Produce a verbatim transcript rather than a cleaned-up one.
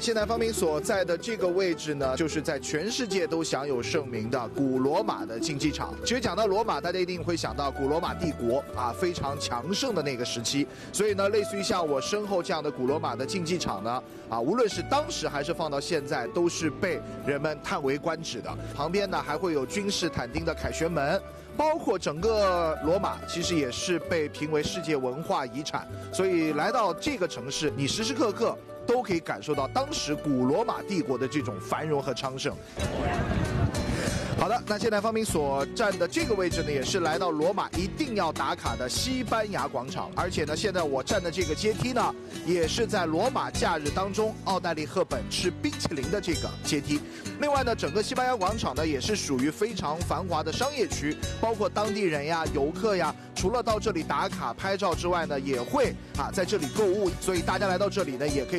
现在方明所在的这个位置呢，就是在全世界都享有盛名的古罗马的竞技场。其实讲到罗马，大家一定会想到古罗马帝国啊，非常强盛的那个时期。所以呢，类似于像我身后这样的古罗马的竞技场呢，啊，无论是当时还是放到现在，都是被人们叹为观止的。旁边呢，还会有君士坦丁的凯旋门。 包括整个罗马，其实也是被评为世界文化遗产。所以来到这个城市，你时时刻刻都可以感受到当时古罗马帝国的这种繁荣和昌盛。 好的，那现在方明所站的这个位置呢，也是来到罗马一定要打卡的西班牙广场。而且呢，现在我站的这个阶梯呢，也是在罗马假日当中奥黛丽·赫本吃冰淇淋的这个阶梯。另外呢，整个西班牙广场呢，也是属于非常繁华的商业区，包括当地人呀、游客呀，除了到这里打卡拍照之外呢，也会啊在这里购物。所以大家来到这里呢，也可以。